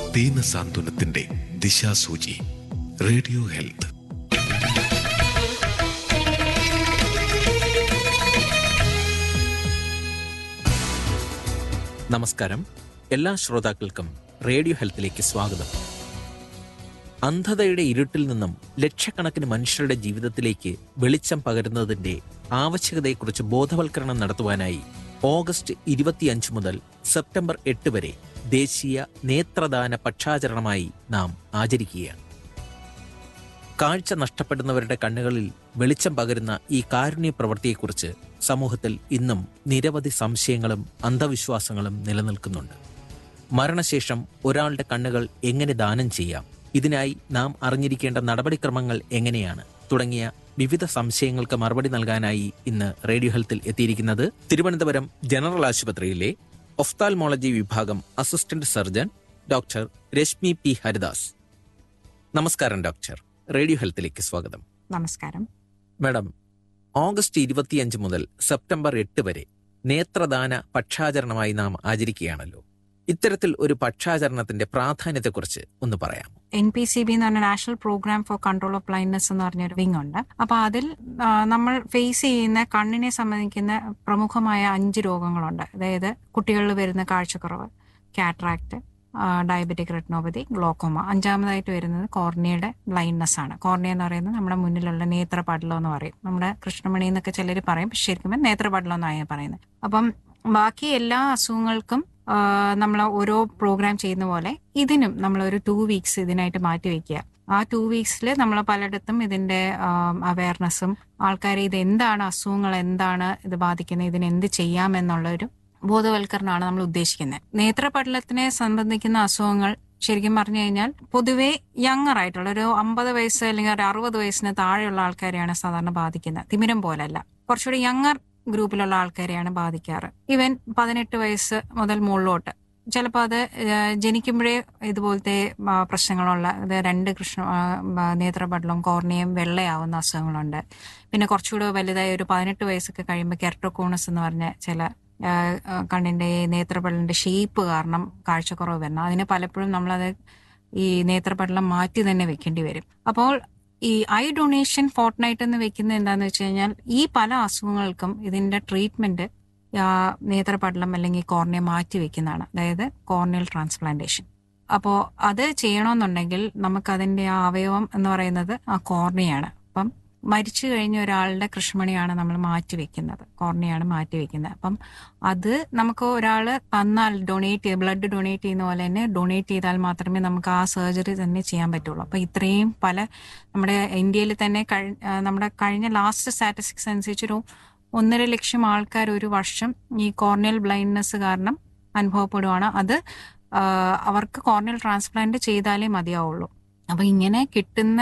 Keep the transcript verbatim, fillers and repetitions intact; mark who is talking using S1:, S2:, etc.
S1: ദീനസാന്ത്വനത്തിന്റെ ദിശാസൂചി. Radio health.
S2: നമസ്കാരം. എല്ലാ ശ്രോതാക്കൾക്കും റേഡിയോ ഹെൽത്തിലേക്ക് സ്വാഗതം. അന്ധതയുടെ ഇരുട്ടിൽ നിന്നും ലക്ഷക്കണക്കിന് മനുഷ്യരുടെ ജീവിതത്തിലേക്ക് വെളിച്ചം പകരുന്നതിന്റെ ആവശ്യകതയെക്കുറിച്ച് ബോധവൽക്കരണം നടത്തുവാനായി ഓഗസ്റ്റ് ഇരുപത്തിയഞ്ച് മുതൽ സെപ്റ്റംബർ എട്ട് വരെ ദേശീയ നേത്രദാന പക്ഷാചരണമായി നാം ആചരിക്കുകയാണ്. കാഴ്ച നഷ്ടപ്പെടുന്നവരുടെ കണ്ണുകളിൽ വെളിച്ചം പകരുന്ന ഈ കാരുണ്യ പ്രവൃത്തിയെക്കുറിച്ച് സമൂഹത്തിൽ ഇന്നും നിരവധി സംശയങ്ങളും അന്ധവിശ്വാസങ്ങളും നിലനിൽക്കുന്നുണ്ട്. മരണശേഷം ഒരാളുടെ കണ്ണുകൾ എങ്ങനെ ദാനം ചെയ്യാം, ഇതിനായി നാം അറിഞ്ഞിരിക്കേണ്ട നടപടിക്രമങ്ങൾ എങ്ങനെയാണ് തുടങ്ങിയ വിവിധ സംശയങ്ങൾക്ക് മറുപടി നൽകാനായി ഇന്ന് റേഡിയോ ഹെൽത്തിൽ എത്തിയിരിക്കുന്നത് തിരുവനന്തപുരം ജനറൽ ആശുപത്രിയിലെ ഒഫ്താൽമോളജി വിഭാഗം assistant surgeon doctor Rashmi P Haridas. നമസ്കാരം ഡോക്ടർ. റേഡിയോ ഹെൽത്തിലേക്ക് സ്വാഗതം.
S3: നമസ്കാരം
S2: മാഡം. ഓഗസ്റ്റ് ഇരുപത്തിയഞ്ച് മുതൽ സെപ്റ്റംബർ എട്ട് വരെ നേത്രദാന പക്ഷാചരണമായി നാം ആചരിക്കുകയാണല്ലോ. ഇത്തരത്തിൽ ഒരു പക്ഷാചരണത്തിന്റെ പ്രാധാന്യത്തെക്കുറിച്ച് ഒന്ന് പറയാം.
S3: എൻ പി സി ബി എന്ന് പറഞ്ഞ national programme four control of blindness എന്ന് പറഞ്ഞൊരു വിങ് ഉണ്ട്. അപ്പൊ അതിൽ നമ്മൾ ഫേസ് ചെയ്യുന്ന കണ്ണിനെ സംബന്ധിക്കുന്ന പ്രമുഖമായ അഞ്ച് രോഗങ്ങളുണ്ട്. അതായത് കുട്ടികളിൽ വരുന്ന കാഴ്ചക്കുറവ്, കാറ്ററാക്ട്, ഡയബറ്റിക് റെറ്റിനോപ്പതി, ഗ്ലോക്കോമ. അഞ്ചാമതായിട്ട് വരുന്നത് കോർണിയയുടെ ബ്ലൈൻഡ്നെസ് ആണ്. കോർണിയ എന്ന് പറയുന്നത് നമ്മുടെ മുന്നിലുള്ള നേത്രപടലം എന്ന് പറയും. നമ്മുടെ കൃഷ്ണമണി എന്നൊക്കെ ചിലർ പറയും, പക്ഷെ ശരിക്കും നേത്രപടലം എന്നാണ് പറയുന്നത്. അപ്പം ബാക്കി എല്ലാ അസുഖങ്ങൾക്കും നമ്മൾ ഓരോ പ്രോഗ്രാം ചെയ്യുന്ന പോലെ ഇതിനും നമ്മളൊരു ടു വീക്സ് ഇതിനായിട്ട് മാറ്റി വെക്കുക. ആ ടു വീക്സിൽ നമ്മൾ പലയിടത്തും ഇതിന്റെ അവയർനെസ്സും ആൾക്കാരെ ഇത് എന്താണ് അസുഖങ്ങൾ, എന്താണ് ഇത് ബാധിക്കുന്നത്, ഇതിന് എന്ത് ചെയ്യാമെന്നുള്ളൊരു ബോധവൽക്കരണമാണ് നമ്മൾ ഉദ്ദേശിക്കുന്നത്. നേത്രപടലത്തിനെ സംബന്ധിക്കുന്ന അസുഖങ്ങൾ ശരിക്കും പറഞ്ഞു കഴിഞ്ഞാൽ പൊതുവെ യങ്ങർ ആയിട്ടുള്ള ഒരു അമ്പത് വയസ്സ് അല്ലെങ്കിൽ ഒരു അറുപത് വയസ്സിന് താഴെയുള്ള ആൾക്കാരെയാണ് സാധാരണ ബാധിക്കുന്നത്. തിമിരം പോലല്ല, കുറച്ചുകൂടി യങ്ങർ ഗ്രൂപ്പിലുള്ള ആൾക്കാരെയാണ് ബാധിക്കാറ്. ഈവൻ പതിനെട്ട് വയസ്സ് മുതൽ മുകളിലോട്ട് ചിലപ്പോൾ അത് ജനിക്കുമ്പോഴേ ഇതുപോലത്തെ പ്രശ്നങ്ങളുള്ള ഇത് രണ്ട് കൃഷ്ണ നേത്രപടലവും കോർണിയയും വെള്ളയാവുന്ന അസുഖങ്ങളുണ്ട്. പിന്നെ കുറച്ചുകൂടെ വലുതായ ഒരു പതിനെട്ട് വയസ്സൊക്കെ കഴിയുമ്പോൾ കെർട്ടോകോണസ് എന്ന് പറഞ്ഞ ചില കണ്ണിന്റെ നേത്രപടലിന്റെ ഷേപ്പ് കാരണം കാഴ്ചക്കുറവ് വരണം. അതിന് പലപ്പോഴും നമ്മളത് ഈ നേത്രപടലം മാറ്റി തന്നെ വെക്കേണ്ടി വരും. അപ്പോൾ ഈ ഐ ഡൊണേഷൻ ഫോർട്ട്നൈറ്റ് എന്ന് വെക്കുന്നത് എന്താന്ന് വെച്ച് കഴിഞ്ഞാൽ ഈ പല അസുഖങ്ങൾക്കും ഇതിന്റെ ട്രീറ്റ്മെന്റ് നേത്രപടലം അല്ലെങ്കിൽ കോർണിയ മാറ്റി വെക്കുന്നതാണ്. അതായത് കോർണിയൽ ട്രാൻസ്പ്ലാന്റേഷൻ. അപ്പോൾ അത് ചെയ്യണമെന്നുണ്ടെങ്കിൽ നമുക്കതിന്റെ ആ അവയവം എന്ന് പറയുന്നത് ആ കോർണിയാണ്. അപ്പം മരിച്ചു കഴിഞ്ഞ ഒരാളുടെ കൃഷ്ണമണിയാണ് നമ്മൾ മാറ്റി വെക്കുന്നത്, കോർണിയാണ് മാറ്റി വെക്കുന്നത്. അപ്പം അത് നമുക്ക് ഒരാൾ തന്നാൽ ഡൊണേറ്റ് ചെയ്ത് ബ്ലഡ് ഡൊണേറ്റ് ചെയ്യുന്ന പോലെ തന്നെ ഡൊണേറ്റ് ചെയ്താൽ മാത്രമേ നമുക്ക് ആ സർജറി തന്നെ ചെയ്യാൻ പറ്റുള്ളൂ. അപ്പൊ ഇത്രയും പല നമ്മുടെ ഇന്ത്യയിൽ തന്നെ നമ്മുടെ കഴിഞ്ഞ ലാസ്റ്റ് സ്റ്റാറ്റിസ്റ്റിക്സ് അനുസരിച്ചൊരു ഒന്നര ലക്ഷം ആൾക്കാർ ഒരു വർഷം ഈ കോർണിയൽ ബ്ലൈൻഡ്നെസ് കാരണം അനുഭവപ്പെടുവാണ്. അത് അവർക്ക് കോർണിയൽ ട്രാൻസ്പ്ലാന്റ് ചെയ്താലേ മതിയാവുള്ളൂ. അപ്പൊ ഇങ്ങനെ കിട്ടുന്ന